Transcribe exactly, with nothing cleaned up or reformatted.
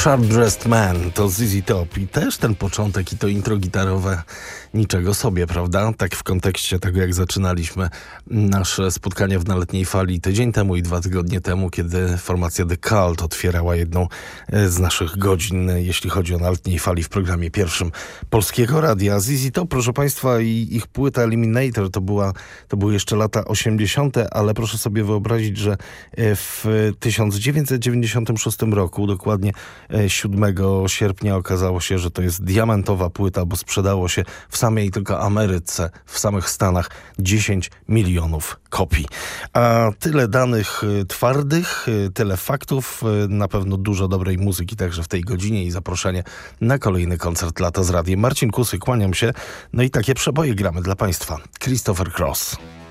Sharp Dressed Man to Z Z Top i też ten początek i to intro gitarowe niczego sobie, prawda? Tak w kontekście tego, jak zaczynaliśmy nasze spotkania w Na Letniej Fali tydzień temu i dwa tygodnie temu, kiedy formacja The Cult otwierała jedną z naszych godzin, jeśli chodzi o Na Letniej Fali w programie pierwszym Polskiego Radia. Z Z Top, proszę Państwa, i ich płyta Eliminator to była, to były jeszcze lata osiemdziesiąte, ale proszę sobie wyobrazić, że w tysiąc dziewięćset dziewięćdziesiątym szóstym roku, dokładnie siódmego sierpnia, okazało się, że to jest diamentowa płyta, bo sprzedało się w samej tylko Ameryce, w samych Stanach dziesięć milionów kopii. A tyle danych twardych, tyle faktów, na pewno dużo dobrej muzyki także w tej godzinie i zaproszenie na kolejny koncert Lata z Radiem. Marcin Kusy, kłaniam się. No i takie przeboje gramy dla Państwa. Christopher Cross.